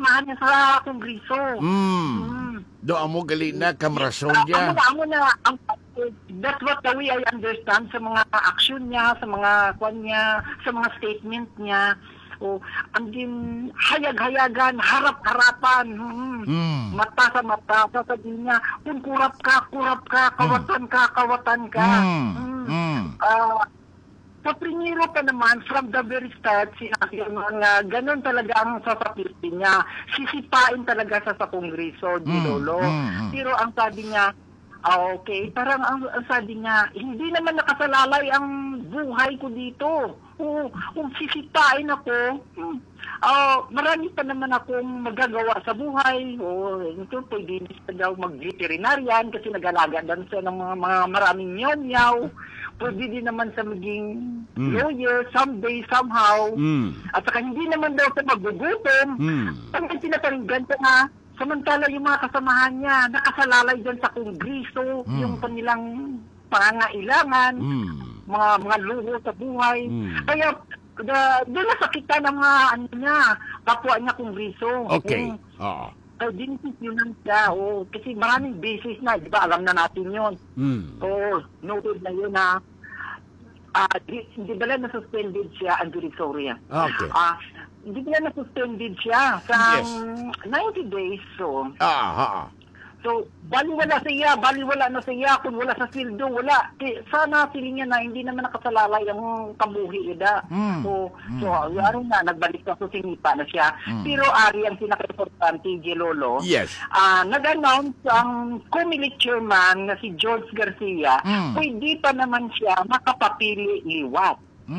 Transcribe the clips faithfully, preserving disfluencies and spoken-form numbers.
kasamahan niya sa Kongreso. Mm. Mm. Do amo gali na kamrason Ah, niya. Amo na, amo na. Ang, that's what the way I understand sa mga action niya, sa mga kwan niya, sa mga statement niya. O, ang din hayag-hayagan, harap-harapan. Hmm. Mm. Mata sa mata, sasabihin niya, kung kurap ka, kurap ka, kawatan ka, kawatan ka. Mm. Hmm. Mm. Ah, sa primero pa naman, from the very start, sinabi nga, ganun talaga ang sasapitin niya. Sisipain talaga sa sa Kongreso, di Mm, lolo. mm, mm. Pero ang sabi niya, ah, okay, parang ang, ang sabi niya, hindi naman nakasalalay ang buhay ko dito. O, kung sisipain ako, hmm, ah, marami pa naman akong magagawa sa buhay. O, ito, pwede na daw mag-veterinarian kasi nag-alaga dan sa ng mga, mga maraming nyaw-nyaw. Pwede din naman sa maging Mm. lawyer someday, somehow. Mm. At saka hindi naman daw sa magugutom. Mm. Ang pinaparigan ko na, samantala yung mga kasamahan niya, nakasalalay dyan sa Kongreso, Mm. yung kanilang pangangailangan, Mm. mga mga luho sa buhay. Mm. Kaya, da, doon nasakita ng mga ano niya, kapwa niya Kongreso. Okay. Mm. Oo. Kaya dinisisyonan siya, oh, kasi maraming beses na, di ba, alam na natin yun. Mm. Oo, noted na yun na ah di, hindi ba lang na-suspended siya, ang Victoria? Okay. Ah, hindi ba lang na-suspended siya sa Yes. ninety days, so, Ah, ah. so, baliwala siya, baliwala na siya, kung wala sa sildo, wala. Eh, sana piling niya na hindi naman nakasalalay ang kabuhi, ida. Mm. So, Mm. so, yari na, nagbalik na, so sinipa na siya. Mm. Pero ari ang pinaka-importante, J. Lolo, Yes. Ah, nag-announce ang Comelec chairman na si George Garcia, Mm. pwede pa naman siya makapapili liwat.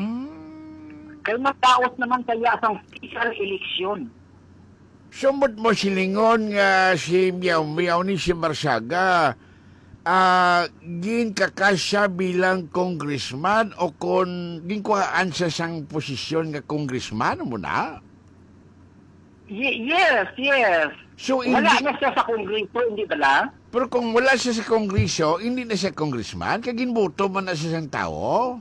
Mm. Kaya mataos naman kaya ang special election. Sumot mo silingon nga si Miao Miao ni si Marsaga. Ah, gin kakasya bilang congressman o kon gin kuhaan sa sang posisyon nga congressman mo na? Ye- yes, yes. So Wala hindi, na siya sa Kongreso, hindi ba lang? pero kung wala siya sa kongreso, hindi na siya congressman, kaginboto man na siya sang tao.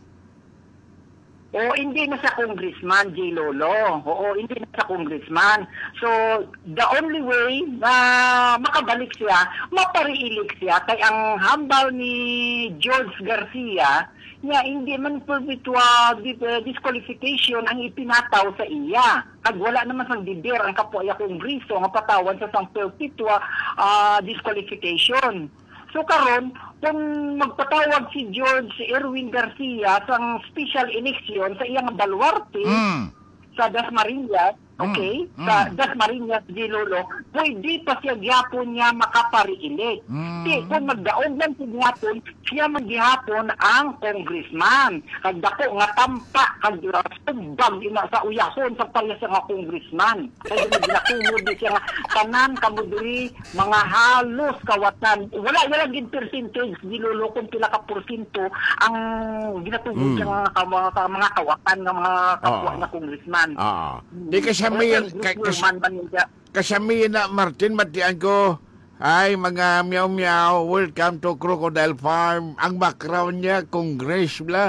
O hindi na sa congressman, J. Lolo. Oo, hindi na sa congressman. So, the only way na makabalik siya, mapariilig siya. Kaya ang hambal ni George Garcia, niya hindi man perpetua disqualification ang ipinataw sa iya. Pag wala naman sang diber ang kapwa iya kongreso, ang patawan sa sang perpetua ah, disqualification. So karon, kung magpatawag si George Erwin Garcia sa special election sa iyang baluarte Mm. sa Dasmariñas, okay? Mm, Sa mm. Dasmariñas, J. Lolo, pwede pa siya gyapon niya makapari-elect. Mm. Di, kung magdaog lang si gyapon, siya magyapon ang congressman. Kag dako nga tampa, kag uh, sumbag ina sa uyahon sa pala siya nga congressman. Kaya ginatungod di siya nga tanan kamudiri, mga halos kawatan. Wala wala gid percentage, J. Lolo, kung pila ka porsyento ang ginatungod Mm. siya nga ka- mga, ka- mga kawatan nga mga kapwa Oo. na congressman. Ah. Di kasama yan, ka- kas- Man man niya. kasama yan na Martin, matian ko. Ay, mga meow meow, welcome to Crocodile Farm. Ang background niya, Congress, bla.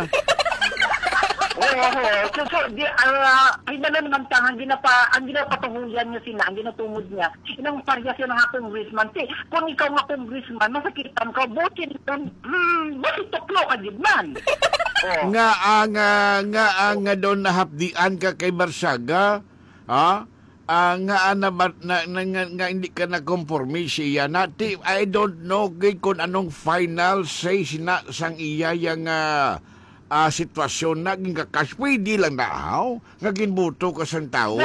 Oo, oo. So, so, di, uh, ay na naman ta, ang ginapa, ang ginapatuhuyan niya sina, ang ginatungod niya, inang parya siya ng congressman. Ti, kung ikaw nga congressman, masakitan ka, butin ka, hmm, butin tuklo ka, di man. Oo. Nga ang nga nga ang nga doon nahapdian ka kay Barsaga, ha? Ah, nga na, na, na, nga, nga hindi ka na conforme siya na ti, I don't know kay kung anong final say sina sang iya yang ah, ah, sitwasyon na gingkakas pwede lang na aw nga ginbuto ka sang tao.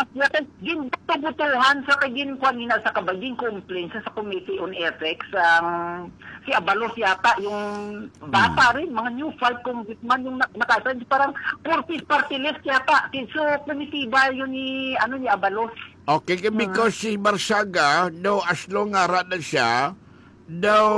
Ginbutuhan sa kagin kanina sa kabaging complaint sa Committee on Ethics ang si Abalos yata yung bata rin mga new five congressman yung nakasad parang forty party list yata so committee ba yun ni ano ni Abalos. Okay, kaya because si Barsaga, daw as long nga ra na siya, daw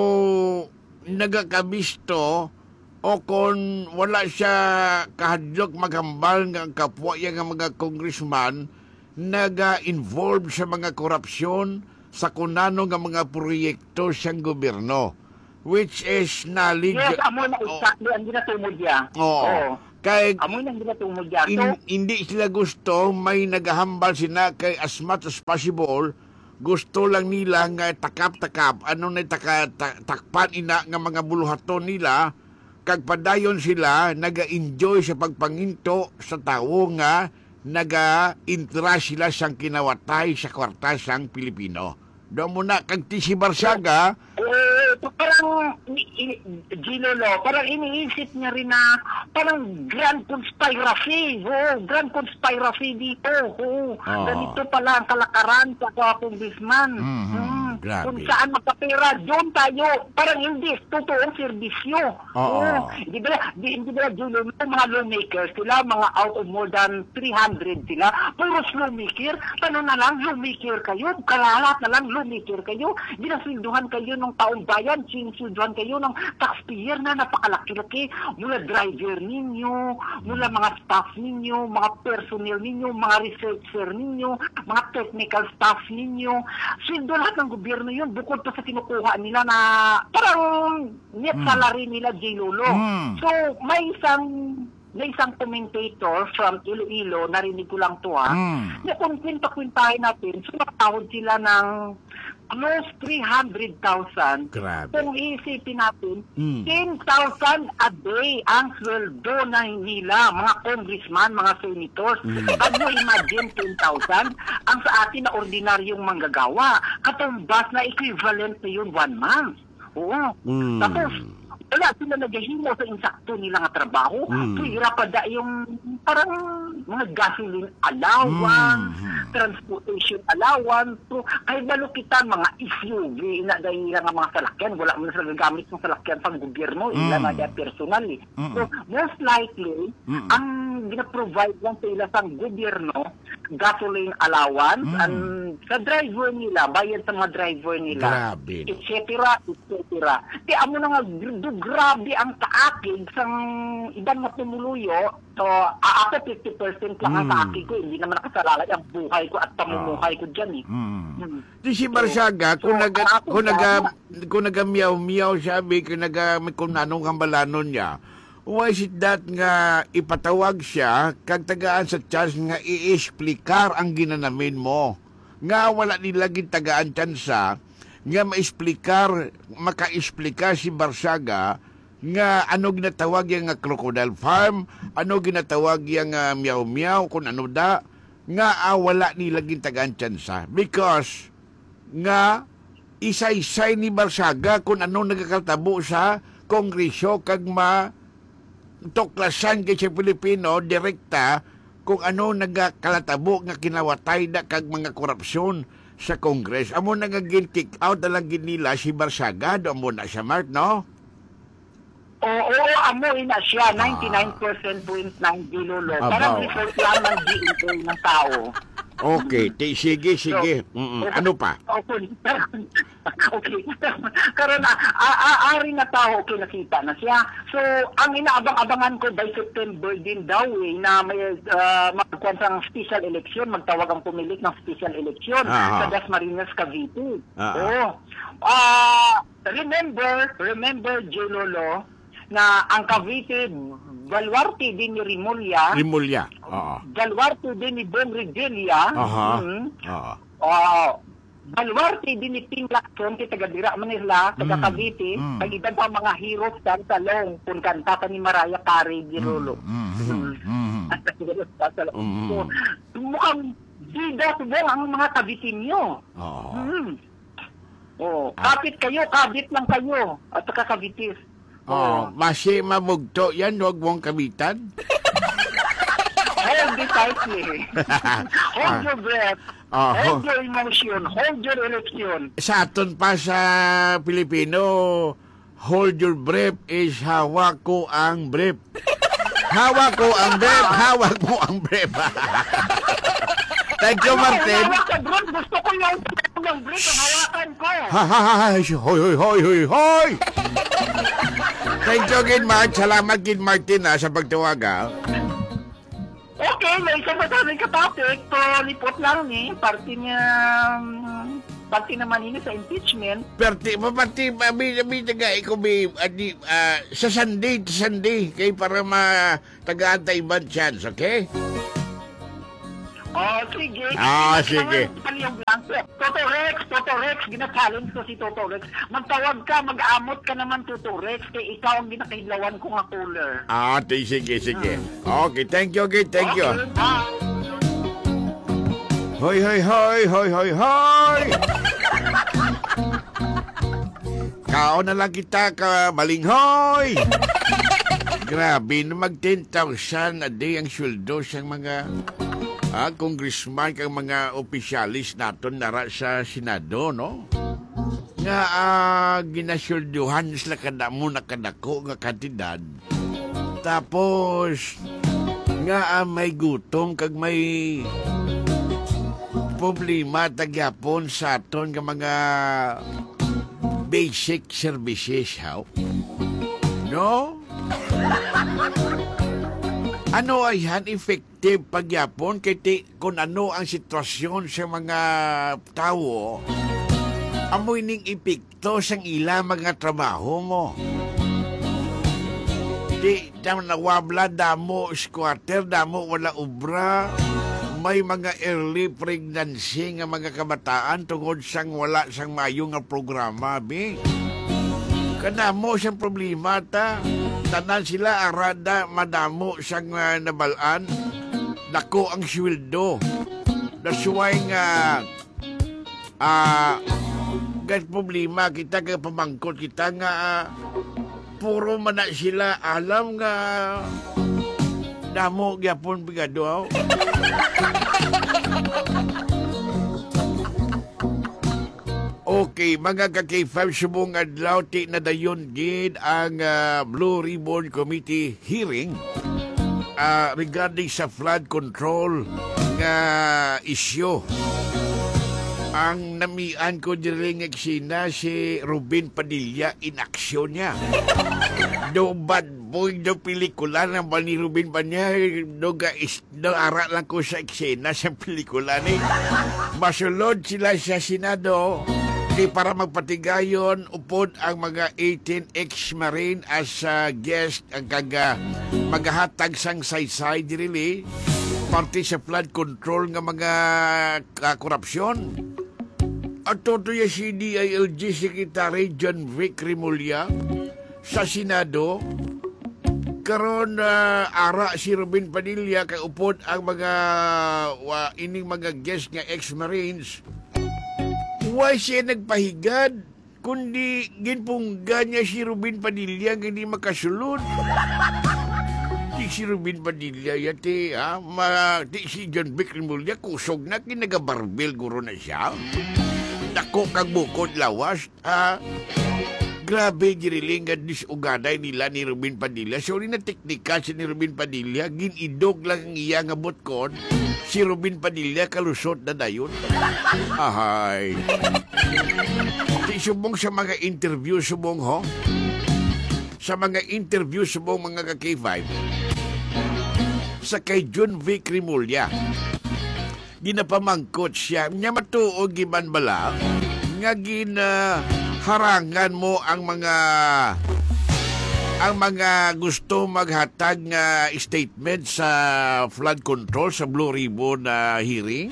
nagakabisto o kung wala siya kahadlok maghambal nga ang kapwa niya nga mga congressman, naga-involve sa mga korupsyon sa kunano nga mga proyekto siyang gobyerno. Which is knowledge... Yes, amo na exactly ang ginatumod niya. Oo. Oo. Kay Amoy nang nila tumod yan. So, in, hindi sila gusto may nagahambal sina kay as much as possible gusto lang nila nga takap-takap ano na taka, ta, takpan ina nga mga buluhaton nila kag padayon sila naga-enjoy sa pagpanginto sa tao nga naga-interest sila sang kinawatay sa kwarta sang Pilipino. Do mo na kag ti si Barsaga, eh, parang, i- i- Gilolo, parang iniisip niya rin na parang grand conspiracy. Oh, grand conspiracy dito. Oh, Oo. ganito pala ang kalakaran sa mga congressman. Mhm, Hmm, grabe. Kung saan magkapera, doon tayo. Parang hindi, totoong serbisyo. Oo. Oh, hindi ba, di, hindi ba, Gilolo, mga lawmakers sila, mga out of more than three hundred sila, puros lawmaker, paano na lang, lawmaker kayo, kalalat na lang, lawmaker kayo, ginasweldohan kayo ng taong bayan, sinusweldohan kayo ng taxpayer na napakalaki-laki, mula driver ninyo, mula mga staff ninyo, mga personnel ninyo, mga researcher ninyo, mga technical staff ninyo, sweldo lahat ng gobyerno yun, bukod pa sa kinukuha nila na parang net salary nila, J. Lolo. Mm. So, may isang may isang commentator from Iloilo, narinig ko lang to ha, Mm. na kung kwenta-kwentahin natin, sumatawad sila ng close three hundred thousand. Grabe. Kung iisipin natin, Mm. ten thousand a day ang sweldo na nila, mga congressman, mga senators. Mm. Can you imagine ten thousand? Ang sa atin na ordinaryong manggagawa, katumbas na equivalent na yun one month. Oo. Mm. Tapos, wala sila naghihimo sa insakto nila nga trabaho. Mm. Pira pa da yung parang mga gasoline allowance, Mm. transportation allowance. So, kahit malukitan mga S U V, ina dahil nga mga salakyan, wala mo na sila gagamit ng salakyan pang gobyerno, ila Mm. na dahil personal eh. Mm. So, most likely, Mm. ang gina-provide lang sa ila sang gobyerno, gasoline allowance, Mm. and sa driver nila, bayad sa mga driver nila, Grabe. et cetera, et cetera. Di amo na nga, gr- grabe ang kaakig sang ibang na tumuluyo. So, a- ako fifty percent lang ang Mm. kaakig ko. Hindi naman nakasalalay ang buhay ko at pamumuhay ko dyan eh. Mm. Hmm. Di si Barsaga, kung so, naga, ako kung naga, sana- kung naga miyaw-miyaw sabi, kung naga, kung anong hambalanon niya, why is it that nga ipatawag siya, kag tagaan sa chance nga i-explicar ang ginanamin mo. Nga wala nila gitagaan tsansa, nga ma-explicar, maka-explicar si Barsaga, nga ano ginatawag yung nga crocodile farm, ano ginatawag yung nga miyaw-miyaw, kung ano da, nga ah, wala nila gitagaan tsansa. Because, nga isa-isay ni Barsaga kung ano nagkakaltabo sa kongresyo kag ma tuklasan kay sa Pilipino direkta kung ano nagakalatabo nga kinawatay na kag mga korupsyon sa Kongres. Amo na nga gin-kick out na lang gin nila si Barsaga, do mo na siya, Mark, no? Oo, oo, amoy na siya, ninety-nine point nine Gilolo. Abaw. Parang result lang ng D N A ng tao. Okay, ti- sige, sige. Mm-mm. Ano pa? Okay. Okay. Karon na, a- a- ari na tao, okay, nakita na siya. So, ang inaabang-abangan ko by September din daw eh, na may uh, magkuhan sang special election, magtawag ang pumilik ng special election Aha. sa Dasmariñas, Cavite. Aha. Oo. Ah, remember, remember, J. Lolo, na ang Cavite, Baluarte din ni Rimulya, Rimulya. Oo. Baluarte din ni Bong Revilla, Aha. mm, Oo. ah, Baluarte din ni Ting Lacson, ti taga-Dira Manila, taga Mm, Cavite, mm. pag iban pa mga heroes dan sa long, kung kanta ka ni Mariah Carey, Girolo. Mm, mm, mm. At siguro sa salong. Mm. So, mukhang bida subong ang mga Cavitinyo. Oo. Mm. Oh, Ah. kapit kayo, kabit lang kayo, at saka Cavitis. Oh, masi mamugto yan, huwag mong kabitan. Hold it tightly. Hold your breath. Oh. Hold your emotion. Hold your erection. Sa aton pa sa Pilipino, hold your breath is hawak ko ang breath. Hawak ko ang breath, hawak mo ang breath. Thank you, Martin. Hawak ka, bro. Gusto ko yung yung break ang hawakan ko. Ha ha ha ha, hoy hoy hoy hoy hoy. Thank you again, Mark. Salamat kid Martin ha, sa pagtawag ha. Okay, may isa pa sa aming katopic. To lipot lang ni. Parte niya... um, pati naman ini sa impeachment. Perti, mapati, mabi, mabi, taga, ikaw may, adi, ah, sa Sunday, sa Sunday, kay para ma, taga-antay ibang chance, okay? Oh, sige. Ah, sige. Paliyong lang. Toto Rex, Toto Rex, gina-challenge ko si Toto Rex. Magtawag ka, mag-aamot ka naman, Toto Rex, kay ikaw ang ginakailawan ko nga cooler. Ah, t- sige, sige. Okay, thank you, okay, thank you. Okay, bye. Hoy, hoy, hoy, hoy, hoy, hoy! Kao na lang kita ka, balinghoy! Grabe na mag ten thousand a day ang sweldo sa mga ah, congressman kang mga opisyalis naton nara sa Senado, no? Nga ah, ginasweldohan sila kada mo na kadako nga kantidad. Tapos nga ah, may gutom kag may problema tagyapon sa aton nga mga basic services, how? No? Ano ay han effective pagyapon kay ti, kung ano ang sitwasyon sa mga tao, amoy ning epekto sang ila mga trabaho mo. Di dam nawabla damo squatter, damo wala obra, may mga early pregnancy nga mga kabataan tungod sang wala sang mayo nga programa, bi. Kanamo siyang problema ta. Tanan sila arada madamo siyang uh, nabalaan. Dako ang sweldo. That's why nga ah uh, problema kita kay pamangkot kita nga uh, puro man na sila alam nga damo gyapon bigado. Okay, mga ka-K five subong adlaw ti na dayon gid ang uh, Blue Ribbon Committee hearing uh, regarding sa flood control nga issue. Ang namian ko diri nga eksena si Ruben Padilla in action niya. Do bad boy do pelikula na ba ni Ruben Padilla do guys do ara lang ko sa eksena sa pelikula ni. Masulod sila sa Senado di para magpatigayon upod ang mga eighteen ex-marine as uh, guest ang kaga maghahatag sang saysay diri parte sa flood control nga mga uh, korupsyon. At toto ya si D I L G Secretary John Vic Remulla sa Senado karon uh, ara si Ruben Padilla kay upod ang mga uh, ining mga guest nga ex-marines. Why siya nagpahigad kundi ginpungga niya si Ruben Padilla nga hindi makasulod. Di si Ruben Padilla yati ha, ma, di si John Vic Remulla kusog na kinagabarbel guro na siya. Dako kag bukod lawas ha. Grabe giriling nga disugaday nila ni Ruben Padilla. Sorry na teknika si ni Ruben Padilla. Ginidog lang ang iya nga botkon. Si Ruben Padilla kalusot na dayon. Ahay. Di subong sa mga interview subong ho. Sa mga interview subong mga ka-K five. Sa kay John Vic Remulla. Ginapamangkot siya. Nya matuog giman bala. Nga gina harangan mo ang mga ang mga gusto maghatag nga statement sa flood control sa Blue Ribbon na uh, hearing.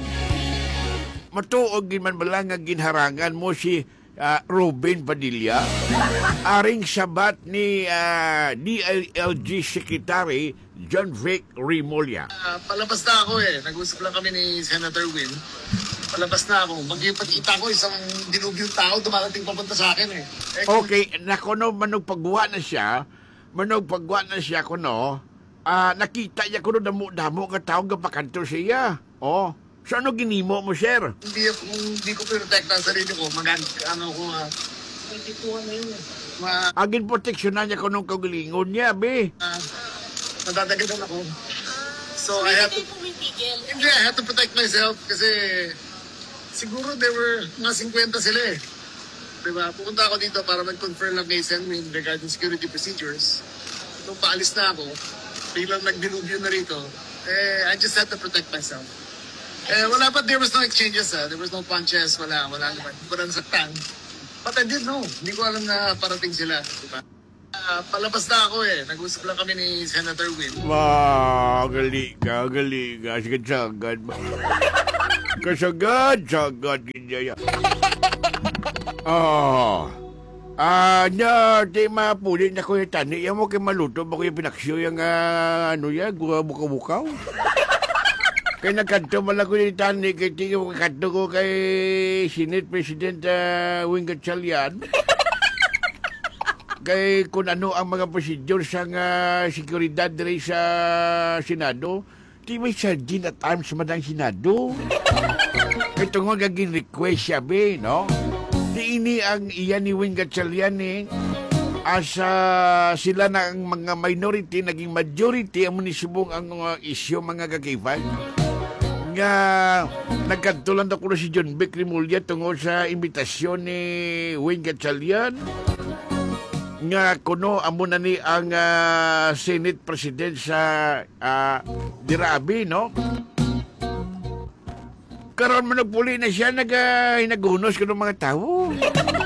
Matuog man bala nga ginharangan mo si uh, Ruben Padilla aring sabat ni uh, D I L G Secretary John Vic Remulla. Uh, palabas na ako eh. Nag-usap lang kami ni Senator Win. Palabas na ako. Magkipagkita ko isang dinugyong tao dumarating papunta sa akin eh. eh okay, nakuno manog pagwa na siya, manog pagwa na siya kuno, ah, nakita niya kuno damo-damo nga tao nga pakanto siya. Oh, so ano ginimo mo, sir? Hindi ako, hindi ko protect ang sarili ko. Mag, ano ko, ah, twenty-two na yun eh. Ma, Agin proteksyon na niya kuno kagalingon niya, be. uh, nadadagadan ako. So, I have to, hindi, I have to protect myself kasi siguro there were mga fifty sila eh. Diba? Pupunta ako dito para mag-confirm ng Mason Win regarding security procedures. Nung paalis na ako, biglang nagdilubyo na rito, eh, I just had to protect myself. Eh, wala pa, there was no exchanges, ah. There was no punches, wala, wala naman. Hindi ko na nasaktan. But I didn't know. Hindi ko alam na parating sila. Diba? Ah, palabas na ako eh. Nag-usap lang kami ni Senator Win. Ma, gali ka, gali ka. Sagad-sagad ba? Kasagad-sagad, ganyan. Oh. Ah, na, di mapulit na ko yung tani. Yan mo kayo maluto. Bako yung pinaksyo yung, ah, ano yan, buka-bukaw. Kaya nagkanto man ako yung tani. Kaya tingin mo kanto ko kay Senate President uh, Wing Gatchalian. Kay kung ano ang mga procedure sa uh, seguridad diri sa Senado. Di may sergeant at arms man ang Senado. Kaya ito nga gaging request siya, be, no? Di ini ang iyan ni Wing Gatchalian eh. Asa sila na ang mga minority, naging majority ang munisibong ang uh, isyo mga kakifan. Nga nagkantulan ako na si John Vic Rimulya tungkol sa imbitasyon ni Wing Gatchalian. Nga kuno amo na ni ang uh, Senate President sa uh, Dirabi, no? Karon man nagpuli na siya, nag, uh, nagunos ko ng mga tao.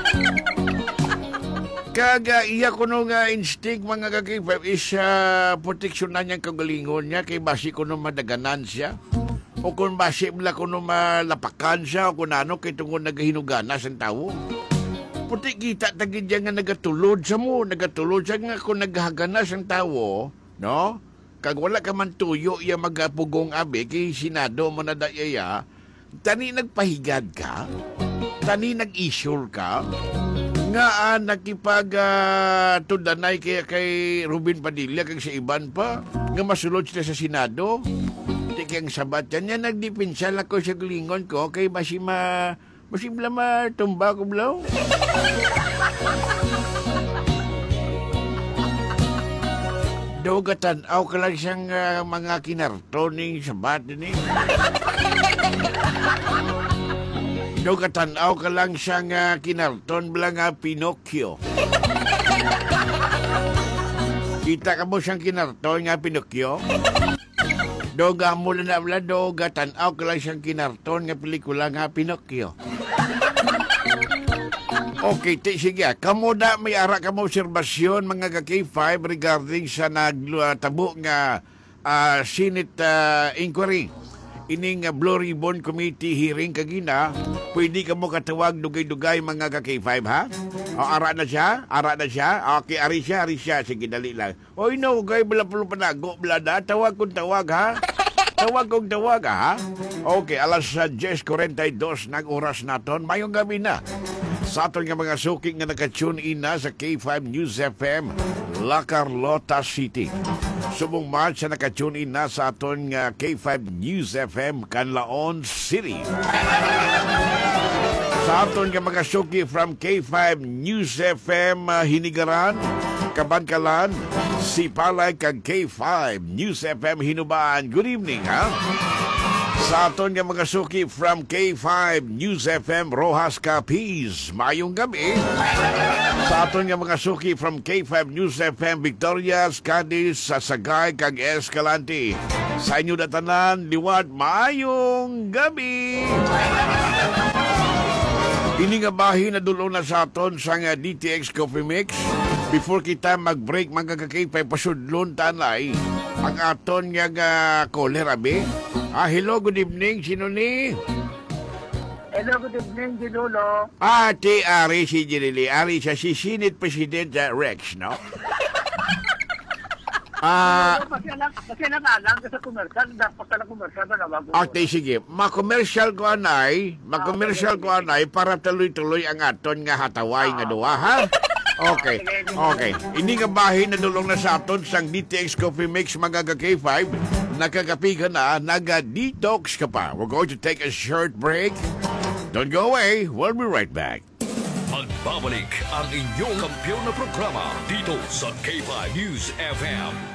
Kaga iya ko nung uh, instinct mga kakipap is uh, proteksyon na niyang kagalingon niya kay basi ko nung madaganan siya. O kung basi mula ko nung malapakan siya o kung ano kay tungkol nagahinuganas ang tao. Puti kita tagid niya nga nagatulod sa mo, nagatulod siya nga kung naghaganas ang tao, no? Kag wala ka man tuyo iya magapugong abi kay Senado mo na dayaya, tani nagpahigad ka, tani nag-issue ka, nga uh, nakipag uh, tundanay kay, kay Ruben Padilla kag sa iban pa nga masulod sila sa Senado. Tikang sabat yan yan nagdipinsal ako sa glingon ko kay basi ma basi bla matumba ko blaw. Daw katanaw ka lang siyang uh, mga kinartoning sabat din eh. Daw katanaw ka lang siyang uh, kinarton bilang uh, Pinocchio. Kita ka mo siyang kinarton nga Pinocchio? Daw gamo na nabla, daw katanaw ka lang siyang kinarton nga pelikula nga Pinocchio. Okay, ti, sige. Kamo da may ara ka mo obserbasyon mga ka-K five regarding sa nagtabo nga uh, Senate uh, inquiry. Ining uh, Blue Ribbon Committee hearing kagina, pwede ka mo katawag dugay-dugay mga ka-K five, ha? O, ara na siya? Ara na siya? Okay, ari siya, ari siya. Sige, dali lang. Oy, no, gay, bala pulo panago, blada. Tawag kong tawag, ha? Tawag kong tawag, ha? Okay, alas uh, ten forty-two nag oras naton. Mayong gabi na. Sa aton nga mga suking nga naka-tune in na sa K five News F M, La Carlota City. Subong March na naka-tune in na sa aton nga K five News F M, Canlaon City. Sa aton nga mga suki from K five News F M, uh, Hinigaran, Kabankalan, Sipalay, kag K five News F M, Hinubaan. Good evening, ha? Sa aton nga mga suki from K five News F M, Rojas, Capiz, mayong gabi. Sa aton nga mga suki from K five News F M, Victorias, Cadiz, Sasagay, kag Escalante. Sa inyo datanan, liwat, mayong gabi. Ini nga bahin na dulo na sa aton sa nga D T X Coffee Mix. Before kita mag-break mga ka-K five, pasudlon tanay ang aton nga nga caller, abi. Ah, hello, good evening. Sino ni? Hello, good evening, Ginulo. Ah, ti Ari si Jirili. Ari siya si Senate President uh, Rex, no? Ah, Kasi lang, kasi lang alam sa commercial, dapat ka lang commercial ba na bago? okay, sige. Ma-commercial ko anay, ma-commercial ko anay para tuloy-tuloy ang aton nga hataway nga duwa, ha? Okay, okay. Ini nga bahin na dulong na sa aton sang D T X Coffee Mix mga ka-K five. Nakakapi ka na, naga-detox ka pa. We're going to take a short break. Don't go away. We'll be right back. Magbabalik ang inyong kampiyon na programa dito sa K five News F M.